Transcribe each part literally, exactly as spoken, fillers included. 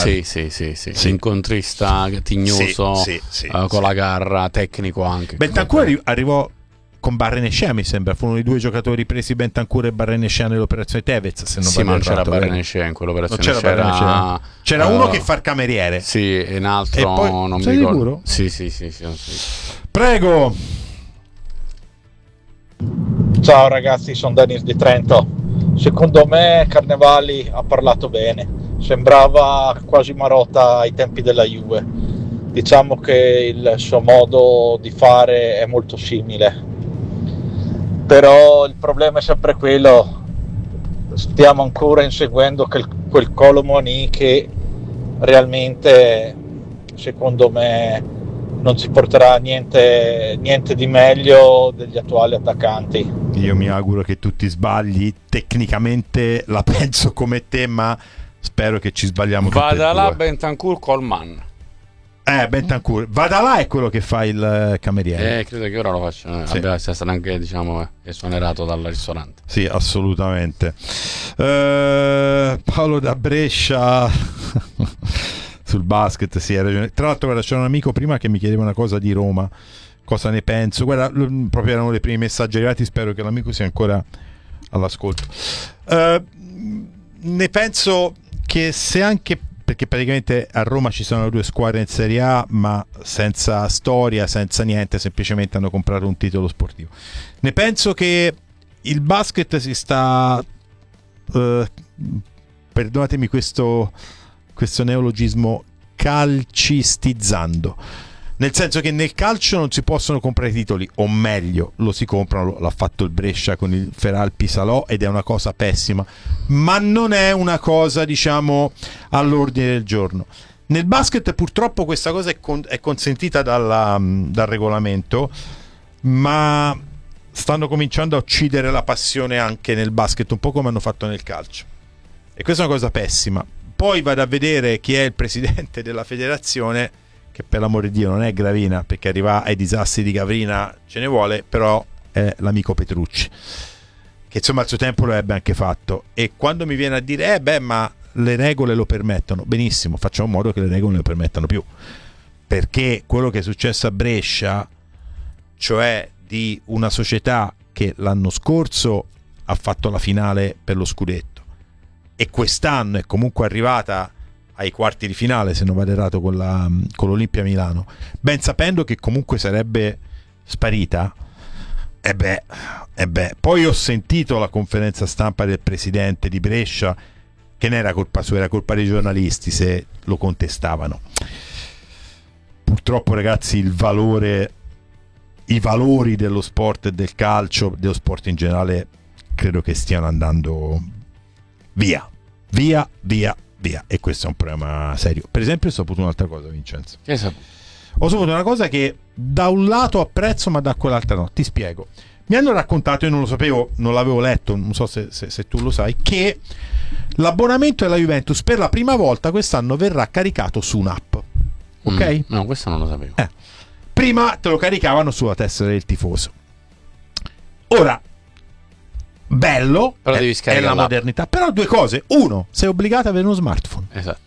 Sì, sì, sì, sì. sì. Incontrista, tignoso, sì, sì, sì, uh, con sì. la garra, tecnico anche. Bentancur arri- arrivò con Barrenechea, mi sembra, furono i due giocatori presi, Bentancur e Barrenechea, nell'operazione Tevez, se non sì, ma non c'era errato, Barrenechea in quell'operazione, non c'era, c'era, c'era uh, uno che fa il cameriere, sì, e un altro, e poi, non sei mi ricordo. Sicuro? Sì, sì, sì, sì, sì. Prego. Ciao ragazzi, sono Denis di Trento. Secondo me Carnevali ha parlato bene, sembrava quasi Marotta ai tempi della Juve. Diciamo che il suo modo di fare è molto simile, però il problema è sempre quello, stiamo ancora inseguendo quel, quel Kolo Muani che realmente secondo me non ci porterà niente, niente di meglio degli attuali attaccanti. Io mi auguro che tu ti sbagli, tecnicamente la penso come te, ma spero che ci sbagliamo tutti e due. Vada là Bentancur Coleman. Eh, Bentancur, vada là è quello che fa il cameriere. Eh, credo che ora lo faccia. Sì. Abbia sia stato anche, diciamo, esonerato dal ristorante. Sì, assolutamente. Uh, Paolo da Brescia sul basket, sì, hai ragione. Tra l'altro, guarda, c'era un amico prima che mi chiedeva una cosa di Roma. Cosa ne penso? Guarda, l- proprio erano i primi messaggi arrivati. Spero che l'amico sia ancora all'ascolto. Uh, ne penso che se anche, perché praticamente a Roma ci sono due squadre in Serie A, ma senza storia, senza niente, semplicemente hanno comprato un titolo sportivo. Ne penso che il basket si sta, uh, perdonatemi questo, questo neologismo, calcistizzando. Nel senso che nel calcio non si possono comprare titoli, o meglio, lo si comprano, l'ha fatto il Brescia con il Feralpi Salò ed è una cosa pessima, ma non è una cosa, diciamo, all'ordine del giorno. Nel basket purtroppo questa cosa è, con- è consentita dalla, dal regolamento, ma stanno cominciando a uccidere la passione anche nel basket, un po' come hanno fatto nel calcio. E questa è una cosa pessima. Poi vado a vedere chi è il presidente della federazione, che per l'amore di Dio non è Gravina, perché arriva ai disastri di Gavrina ce ne vuole, però è l'amico Petrucci, che insomma al suo tempo lo ebbe anche fatto. E quando mi viene a dire eh beh ma le regole lo permettono, benissimo, facciamo in modo che le regole non lo permettano più, perché quello che è successo a Brescia, cioè di una società che l'anno scorso ha fatto la finale per lo scudetto e quest'anno è comunque arrivata ai quarti di finale, se non vado errato, con, la, con l'Olimpia Milano, ben sapendo che comunque sarebbe sparita. E beh, e beh, poi ho sentito la conferenza stampa del presidente di Brescia, che non era colpa sua, era colpa dei giornalisti se lo contestavano. Purtroppo, ragazzi, il valore, i valori dello sport e del calcio, dello sport in generale, credo che stiano andando via, via, via. Via. E questo è un problema serio. Per esempio ho saputo un'altra cosa, Vincenzo. Che hai saputo? Ho saputo una cosa che da un lato apprezzo ma da quell'altra no. Ti spiego. Mi hanno raccontato, io non lo sapevo, non l'avevo letto, non so se, se, se tu lo sai, che l'abbonamento della Juventus per la prima volta quest'anno verrà caricato su un'app. Ok? Mm, no, questo non lo sapevo. Eh. Prima te lo caricavano sulla tessera del tifoso. Ora, bello, però è, devi è la l'app. modernità, però due cose: uno, sei obbligato ad avere uno smartphone, esatto.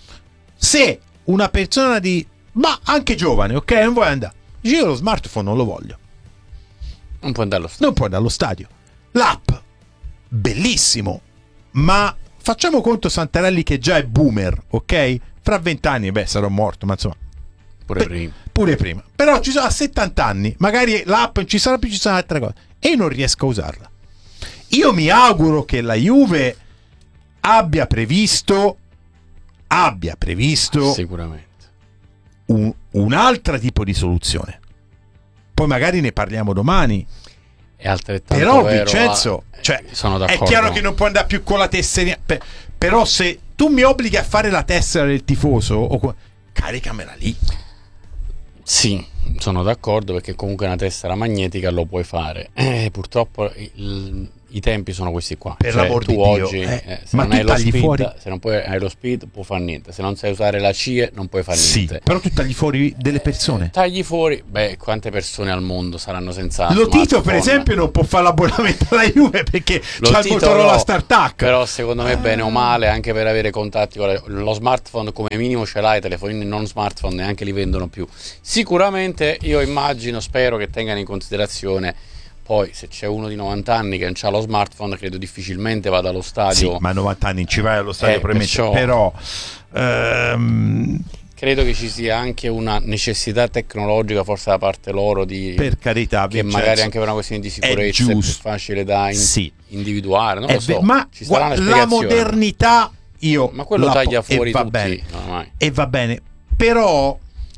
Se una persona di ma anche giovane, ok, non vuoi andare, dici io lo smartphone non lo voglio, non puoi andare allo stadio, non puoi andare allo stadio. L'app bellissimo, ma facciamo conto Santarelli che già è boomer, ok, fra vent'anni beh sarò morto, ma insomma pure pe- prima pure prima, però ci sono a settanta anni, magari l'app non ci sarà più, ci saranno altre cose e io non riesco a usarla. Io mi auguro che la Juve abbia previsto abbia previsto sicuramente un, un'altra tipo di soluzione. Poi magari ne parliamo domani. È altrettanto però vero, Vincenzo, ah, cioè, sono d'accordo. è chiaro che non puoi andare più con la tessera, per, però se tu mi obblighi a fare la tessera del tifoso o, caricamela lì. Sì, sono d'accordo, perché comunque una tessera magnetica lo puoi fare. Eh, purtroppo il, i tempi sono questi qua. Per cioè, l'amor tu di Dio, oggi, eh, eh, se ma non tu hai lo tagli speed, fuori... se non puoi, hai lo speed, puoi fare niente. Se non sai usare la C I E, non puoi fare sì, niente. però tu tagli fuori delle persone. Eh, tagli fuori, beh, quante persone al mondo saranno senza Lo Tito, smartphone? per esempio, non può fare l'abbonamento alla Juve perché Lo c'ha il Tito Motorola no, StarTAC. Però secondo me, bene o male, anche per avere contatti con la, lo smartphone come minimo ce l'hai, i telefonini non smartphone neanche li vendono più. Sicuramente io immagino, spero che tengano in considerazione. Poi se c'è uno di novanta anni che non ha lo smartphone, credo difficilmente vada allo stadio. Sì, ma a novanta anni ci vai allo stadio, eh, probabilmente. perciò, però ehm... credo che ci sia anche una necessità tecnologica, forse da parte loro, di per carità, che Vincenzo, magari anche per una questione di sicurezza è, è più facile da in, sì. individuare. Non è lo so, ve- ma ci sarà gu- una la modernità, io ma quello la taglia po- fuori e va tutti. bene, No, e va bene, però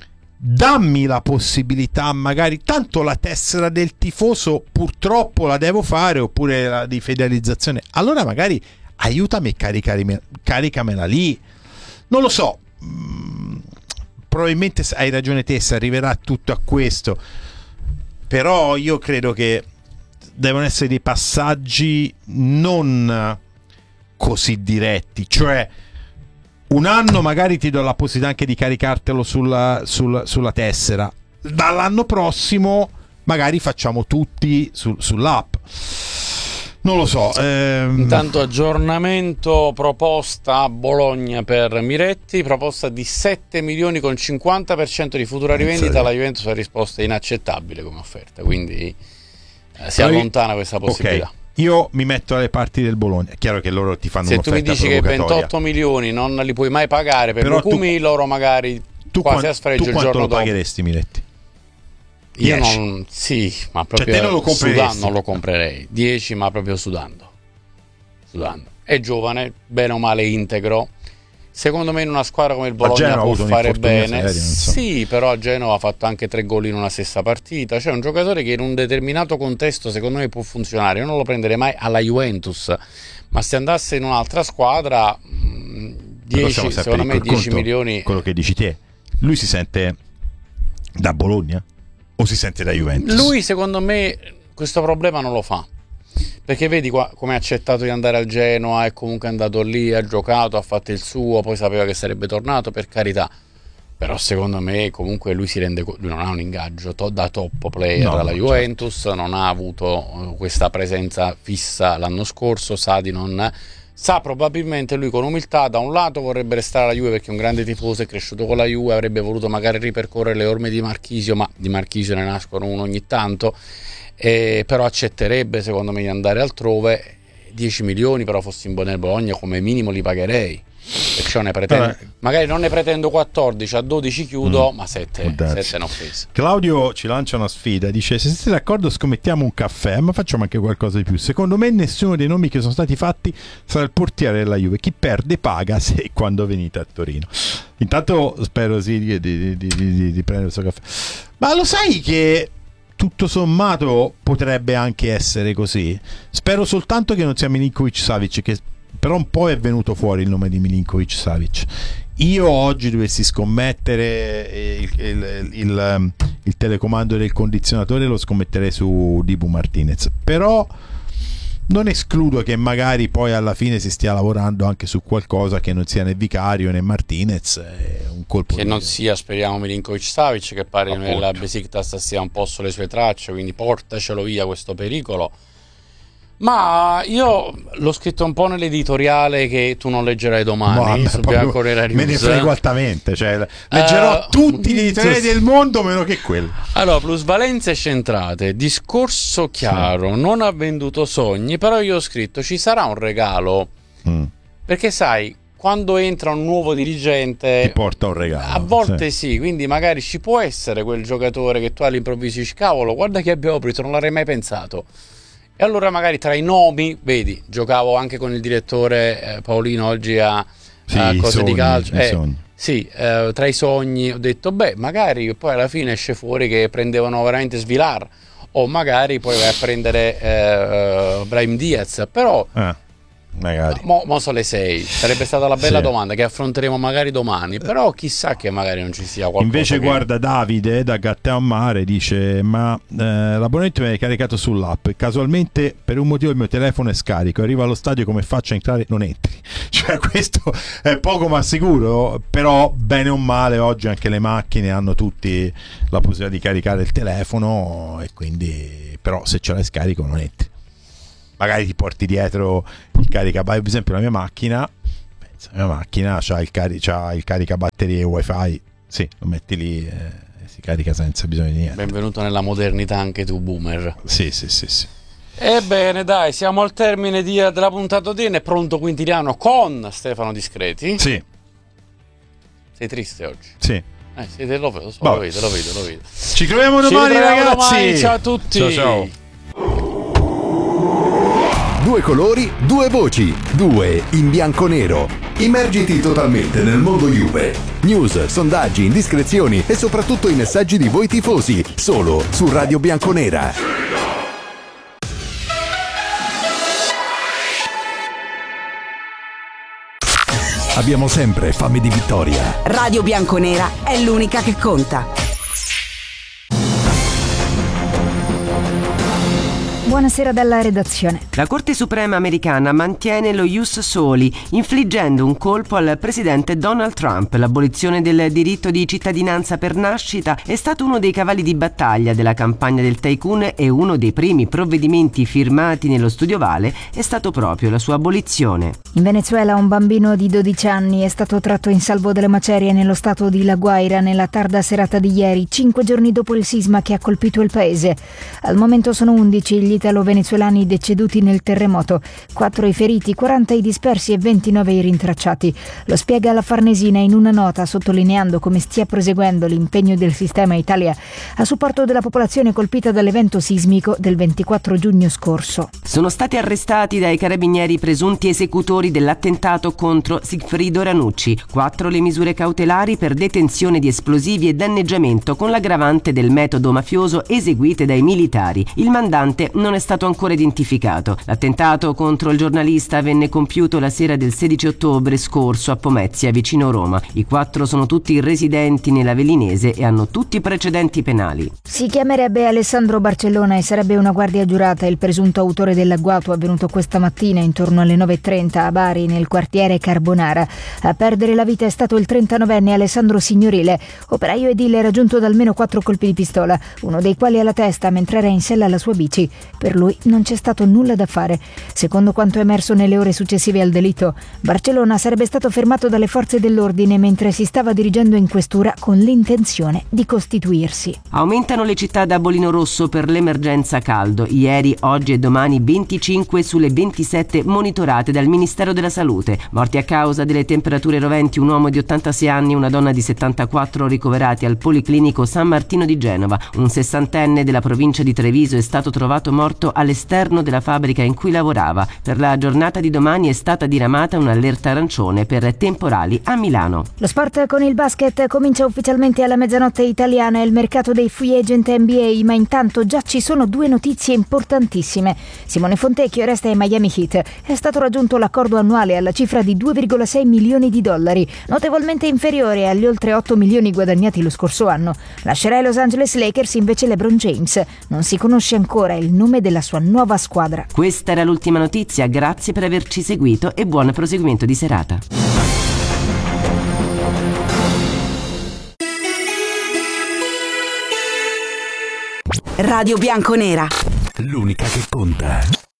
dammi la possibilità, magari, tanto la tessera del tifoso purtroppo la devo fare, oppure la di fidelizzazione, allora magari aiutami e caricami- caricamela lì, non lo so. mm, probabilmente hai ragione te, si arriverà tutto a questo, però io credo che devono essere dei passaggi non così diretti, cioè un anno magari ti do la possibilità anche di caricartelo sulla, sulla, sulla tessera, dall'anno prossimo magari facciamo tutti su, sull'app, non lo so. ehm... Intanto aggiornamento, proposta a Bologna per Miretti, proposta di sette milioni con cinquanta per cento di futura rivendita. La Juventus ha risposto inaccettabile come offerta, quindi eh, si allontana questa possibilità. Okay. Io mi metto alle parti del Bologna. È chiaro che loro ti fanno se un'offerta tu mi dici che ventotto milioni non li puoi mai pagare per Lukumi, loro magari tu quasi quant- a sfregio il giorno dopo. Tu quanto lo dopo pagheresti, Miretti? Io non, sì, ma proprio cioè, te non lo sudando non lo comprerei. dieci, ma proprio sudando. Sudando. È giovane, bene o male integro. Secondo me in una squadra come il Bologna può fare bene. Serio, so. Sì, però a Genova ha fatto anche tre gol in una stessa partita. C'è un giocatore che in un determinato contesto secondo me può funzionare. Io non lo prenderei mai alla Juventus, ma se andasse in un'altra squadra dieci, secondo me dieci milioni. Quello che dici te, lui si sente da Bologna o si sente da Juventus? Lui secondo me questo problema non lo fa, perché vedi qua come ha accettato di andare al Genoa, è comunque andato lì, ha giocato, ha fatto il suo, poi sapeva che sarebbe tornato, per carità, però secondo me comunque lui si rende lui non ha un ingaggio to- da top player no, alla no, Juventus, certo. Non ha avuto questa presenza fissa l'anno scorso, sa di non sa probabilmente lui con umiltà, da un lato vorrebbe restare alla Juve perché è un grande tifoso, è cresciuto con la Juve, avrebbe voluto magari ripercorrere le orme di Marchisio, ma di Marchisio ne nascono uno ogni tanto, eh, però accetterebbe secondo me di andare altrove. Dieci milioni però fossi in nel Bologna come minimo li pagherei, perciò ne pretendo, Vabbè. magari non ne pretendo quattordici, a dodici chiudo, mm. ma sette ne ho presi. Claudio ci lancia una sfida, dice: se siete d'accordo scommettiamo un caffè, ma facciamo anche qualcosa di più. Secondo me nessuno dei nomi che sono stati fatti sarà il portiere della Juve, chi perde paga se e quando venite a Torino. Intanto spero sì di, di, di, di, di prendere questo caffè, ma lo sai che tutto sommato potrebbe anche essere così. Spero soltanto che non sia Milinkovic-Savic, che però un po' è venuto fuori il nome di Milinkovic-Savic. Io oggi dovessi scommettere il, il, il, il telecomando del condizionatore, lo scommetterei su Dibu Martinez, però non escludo che magari poi alla fine si stia lavorando anche su qualcosa che non sia né Vicario né Martinez, è un colpo che di... non sia, speriamo, Milinkovic-Savic, che pare nella Besiktas stia un po' sulle sue tracce, quindi portacelo via questo pericolo. Ma io l'ho scritto un po' nell'editoriale che tu non leggerai domani su Bianconera News. Me ne frego altamente, cioè, leggerò uh, tutti gli editoriali del mondo meno che quello. Allora, plusvalenze centrate, discorso chiaro, sì. Non ha venduto sogni, però io ho scritto ci sarà un regalo, mm. perché sai, quando entra un nuovo dirigente ti porta un regalo, a volte sì. sì, quindi magari ci può essere quel giocatore che tu all'improvviso dici cavolo, guarda che abbiamo preso, non l'avrei mai pensato. E allora magari tra i nomi, vedi, giocavo anche con il direttore eh, Paolino oggi a, sì, a cose sogni, di calcio. Eh, sogni. sì, eh, tra i sogni ho detto, beh, magari poi alla fine esce fuori che prendevano veramente Svilar, o magari poi vai a prendere eh, Brahim Diaz, però eh. magari. Mo, mo sono le sei, sarebbe stata la bella Sì. domanda che affronteremo magari domani, però chissà che magari non ci sia qualcosa. Invece che... guarda, Davide da Gatteo a Mare dice: ma eh, l'abbonamento mi è caricato sull'app, casualmente per un motivo il mio telefono è scarico, arrivo allo stadio, come faccio a entrare? Non entri. Cioè questo è poco ma sicuro, però bene o male oggi anche le macchine hanno tutti la possibilità di caricare il telefono, e quindi però se ce l'hai scarico non entri. Magari ti porti dietro il caricabatterie. Per esempio la mia macchina pensa, la mia macchina c'ha il, cari- c'ha il caricabatterie wifi, sì, lo metti lì e si carica senza bisogno di niente. Benvenuto nella modernità anche tu, boomer. Sì, sì, sì, sì. Ebbene dai, siamo al termine di, della puntata odierna. È pronto Quintiliano con Stefano Discreti. Sì, Sei triste oggi? sì. Eh sì, te lo vedo, so, Boh. lo vedo, lo vedo, lo vedo. Ci troviamo Ci domani, ritroviamo ragazzi. domani, ciao a tutti. Ciao, ciao. Due colori, due voci, due in bianco-nero. Immergiti totalmente nel mondo Juve. News, sondaggi, indiscrezioni e soprattutto i messaggi di voi tifosi, solo su Radio Bianconera. Abbiamo sempre fame di vittoria. Radio Bianconera è l'unica che conta. Buonasera dalla redazione. La Corte Suprema americana mantiene lo ius soli, infliggendo un colpo al presidente Donald Trump. L'abolizione del diritto di cittadinanza per nascita è stato uno dei cavalli di battaglia della campagna del tycoon e uno dei primi provvedimenti firmati nello studio Vale è stato proprio la sua abolizione. In Venezuela un bambino di dodici anni è stato tratto in salvo dalle macerie nello stato di La Guaira nella tarda serata di ieri, cinque giorni dopo il sisma che ha colpito il paese. Al momento sono undici gli italo-venezuelani deceduti nel terremoto, quattro i feriti, quaranta i dispersi e ventinove i rintracciati. Lo spiega la Farnesina in una nota, sottolineando come stia proseguendo l'impegno del sistema Italia a supporto della popolazione colpita dall'evento sismico del ventiquattro giugno scorso. Sono stati arrestati dai carabinieri presunti esecutori dell'attentato contro Sigfrido Ranucci. Quattro le misure cautelari per detenzione di esplosivi e danneggiamento con l'aggravante del metodo mafioso eseguite dai militari. Il mandante non è stato ancora identificato. L'attentato contro il giornalista venne compiuto la sera del sedici ottobre scorso a Pomezia, vicino Roma. I quattro sono tutti residenti nella Velinese e hanno tutti precedenti penali. Si chiamerebbe Alessandro Barcellona e sarebbe una guardia giurata il presunto autore dell'agguato avvenuto questa mattina intorno alle nove e trenta a Bari, nel quartiere Carbonara. A perdere la vita è stato il trentanovenne Alessandro Signorile, operaio edile raggiunto da almeno quattro colpi di pistola, uno dei quali alla testa mentre era in sella alla sua bici. Per lui non c'è stato nulla da fare. Secondo quanto emerso nelle ore successive al delitto, Barcellona sarebbe stato fermato dalle forze dell'ordine mentre si stava dirigendo in questura con l'intenzione di costituirsi. Aumentano le città da bolino rosso per l'emergenza caldo. Ieri, oggi e domani venticinque sulle ventisette monitorate dal Ministero della Salute. Morti a causa delle temperature roventi un uomo di ottantasei anni e una donna di settantaquattro ricoverati al Policlinico San Martino di Genova. Un sessantenne della provincia di Treviso è stato trovato morto all'esterno della fabbrica in cui lavorava. Per la giornata di domani è stata diramata un'allerta arancione per temporali a Milano. Lo sport con il basket comincia ufficialmente alla mezzanotte italiana e il mercato dei free agent N B A, ma intanto già ci sono due notizie importantissime. Simone Fontecchio resta ai Miami Heat. È stato raggiunto l'accordo annuale alla cifra di due virgola sei milioni di dollari, notevolmente inferiore agli oltre otto milioni guadagnati lo scorso anno. Lascerà i Los Angeles Lakers invece LeBron James. Non si conosce ancora il nome della sua nuova squadra. Questa era l'ultima notizia, grazie per averci seguito e buon proseguimento di serata. Radio Bianconera. L'unica che conta.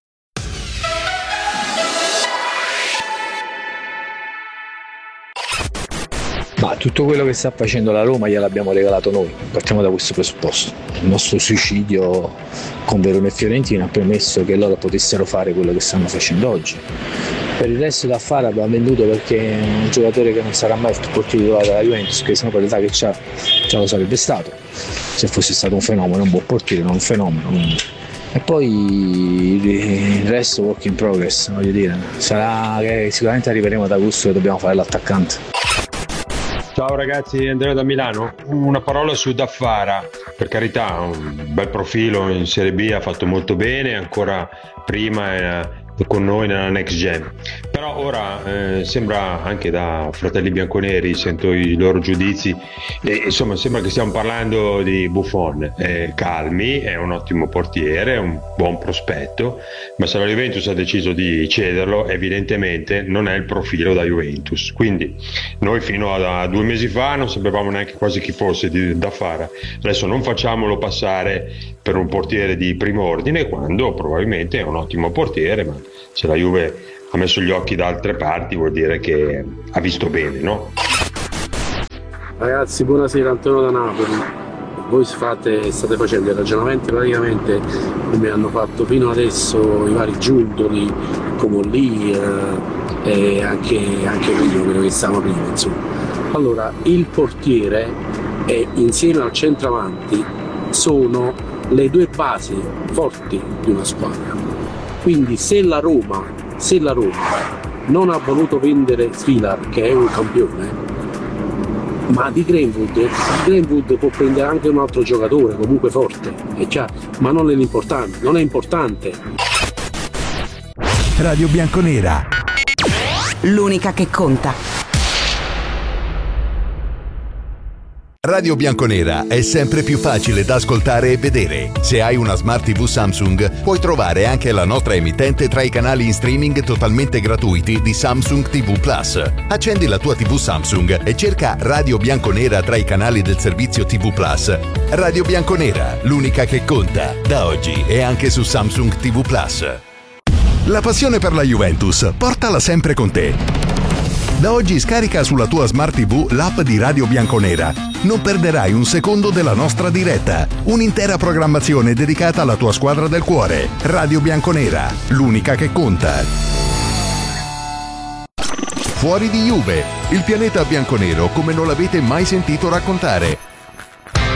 Ma tutto quello che sta facendo la Roma gliel'abbiamo regalato noi, partiamo da questo presupposto. Il nostro suicidio con Verona e Fiorentina ha permesso che loro potessero fare quello che stanno facendo oggi. Per il resto da fare abbiamo venduto perché è un giocatore che non sarà mai il portiere titolare della Juventus, che sennò per l'età che c'ha già lo sarebbe stato, se fosse stato un fenomeno, un buon portiere, non un fenomeno. Quindi. E poi il resto work in progress, voglio dire, sarà che sicuramente arriveremo ad agosto e dobbiamo fare l'attaccante. Ciao ragazzi, Andrea da Milano. Una parola su Daffara, per carità, un bel profilo in Serie B, ha fatto molto bene, ancora prima era con noi nella next gen. Però ora eh, sembra anche da fratelli bianconeri, sento i loro giudizi, e insomma sembra che stiamo parlando di Buffon. Eh, calmi, è un ottimo portiere, è un buon prospetto, ma se la Juventus ha deciso di cederlo evidentemente non è il profilo da Juventus. Quindi noi fino a, a due mesi fa non sapevamo neanche quasi chi fosse di, da fare. Adesso non facciamolo passare per un portiere di primo ordine, quando probabilmente è un ottimo portiere, ma se la Juve ha messo gli occhi da altre parti vuol dire che ha visto bene, no? Ragazzi, buonasera, Antonio da Napoli. Voi fate, state facendo i ragionamenti praticamente come hanno fatto fino adesso i vari Giuntoli, Comolli eh, e anche, anche quello, quello che stavamo prima, insomma. Allora, il portiere e insieme al centravanti sono le due basi forti di una squadra. Quindi se la Roma, se la Roma non ha voluto vendere Svilar, che è un campione, ma di Greenwood, di Greenwood può prendere anche un altro giocatore comunque forte, è chiaro, ma non è l'importante, non è importante. Radio Bianconera, l'unica che conta. Radio Bianconera è sempre più facile da ascoltare e vedere. Se hai una Smart tivù Samsung, puoi trovare anche la nostra emittente tra i canali in streaming totalmente gratuiti di Samsung tivù Plus. Accendi la tua tivù Samsung e cerca Radio Bianconera tra i canali del servizio tivù Plus. Radio Bianconera, l'unica che conta, da oggi e anche su Samsung tivù Plus. La passione per la Juventus, portala sempre con te. Da oggi scarica sulla tua Smart tivù l'app di Radio Bianconera. Non perderai un secondo della nostra diretta. Un'intera programmazione dedicata alla tua squadra del cuore. Radio Bianconera, l'unica che conta. Fuori di Juve, il pianeta bianconero come non l'avete mai sentito raccontare.